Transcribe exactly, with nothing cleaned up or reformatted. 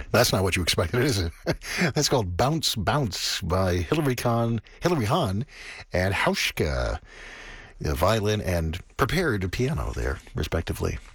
That's not what you expected, is it? That's called Bounce Bounce by Hilary Kahn, Hilary Hahn and Hauschka, the violin and prepared piano there, respectively.